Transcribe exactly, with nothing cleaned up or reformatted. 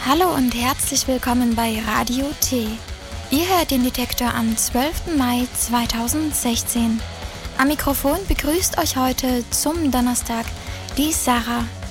Hallo und herzlich willkommen bei Radio T. Ihr hört den Detektor am zwölften Mai zweitausendsechzehn. Am Mikrofon begrüßt euch heute zum Donnerstag die Sarah.